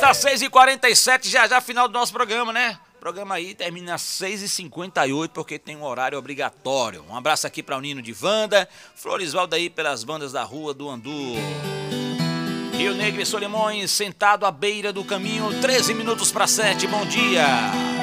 Agora 6h47, já final do nosso programa, né? O programa aí termina às 6h58 porque tem um horário obrigatório. Um abraço aqui para o Nino de Wanda, Florisvaldo aí pelas bandas da Rua do Andu. Rio Negro e Solimões, sentado à beira do caminho, 13 minutos para 7, bom dia.